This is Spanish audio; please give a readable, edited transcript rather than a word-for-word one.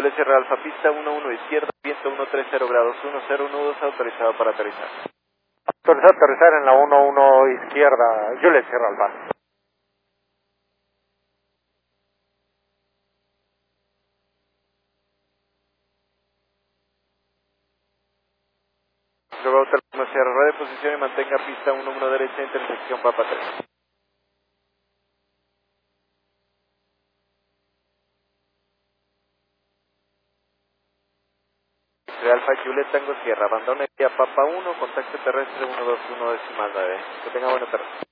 Juliet Sierra Alfa, pista 11 izquierda, viento 130 grados, 10 nudos, autorizado para aterrizar. Autorizado a aterrizar en la 11 izquierda, Juliet Sierra Alfa. Luego Sierra, rueda de posición y mantenga pista 11 derecha, intersección Papa 3. Alfa Juliet Tango Sierra, abandone vía Papa 1, contacto terrestre 121 decimal 9. Que tenga buena tarde.